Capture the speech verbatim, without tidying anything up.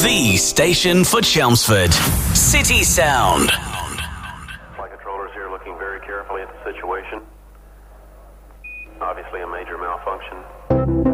The station for Chelmsford. City Sound. Flight controllers here looking very carefully at the situation. Obviously a major malfunction.